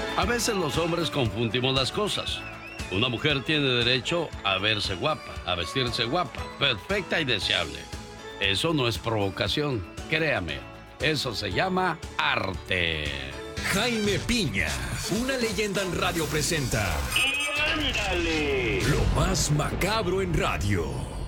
A veces los hombres confundimos las cosas. Una mujer tiene derecho a verse guapa, a vestirse guapa, perfecta y deseable. Eso no es provocación, créame. Eso se llama arte. Jaime Piña, una leyenda en radio presenta. ¡Y ándale! Lo más macabro en radio.